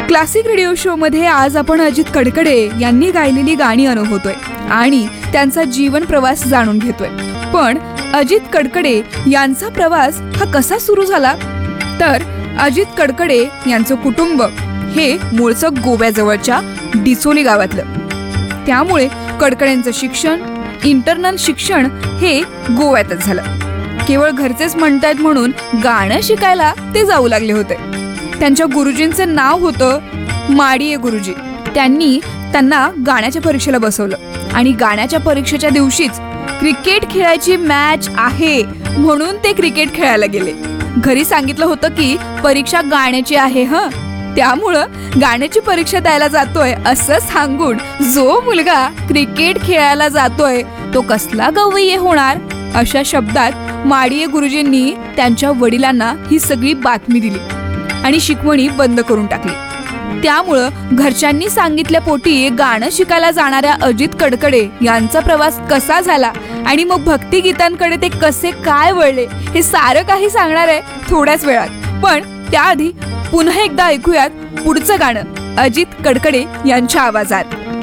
Classic radio show मध्ये आज आपण अजित कडकडे यांनी गायलेली गाणी अनुभवतोय आणि त्यांचा जीवन प्रवास जाणून घेतोय. पण अजित कडकडे यांचा प्रवास हा कसा सुरू झाला? तर अजित कडकडे यांचं कुटुंब हे मूळचं गोव्याजवळच्या डिचोली गावातलं. त्यामुळे कडकडेंचं शिक्षण, इंटरनल शिक्षण हे गोव्यातच झालं. केवळ घरचेच म्हणतायत म्हणून गाणं शिकायला ते जाऊ लागले होते. त्यांच्या गुरुजींचं नाव होतं माडिये गुरुजी. त्यांनी त्यांना गाण्याच्या परीक्षेला बसवलं आणि गाण्याच्या परीक्षेच्या दिवशीच क्रिकेट खेळायची मॅच आहे म्हणून ते क्रिकेट खेळायला गेले. घरी सांगितलं होतं की परीक्षा गाण्याची आहे त्यामुळं गाण्याची परीक्षा द्यायला जातोय असं सांगून जो मुलगा क्रिकेट खेळायला जातोय तो कसला गवय्ये होणार, अशा शब्दात माडिये गुरुजींनी त्यांच्या वडिलांना ही सगळी बातमी दिली आणि शिकवणी बंद करून टाकली. त्यामुळं घरच्यांनी सांगितल्या पोटी गाणं शिकायला जाणाऱ्या अजित कडकडे यांचा प्रवास कसा झाला आणि मग भक्तिगीतांकडे ते कसे काय वळले हे सारं काही सांगणार आहे थोड्याच वेळात. पण त्याआधी पुन्हा एकदा ऐकूयात पुढचं गाणं अजित कडकडे यांच्या आवाजात.